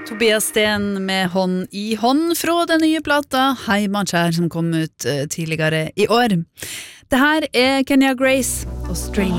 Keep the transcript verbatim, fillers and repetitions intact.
Tobias Sten med Hånd i hånd fra den nye plata Heimankjær som kom ut uh, tidligere i år. Det her er Kenya Grace og Strange.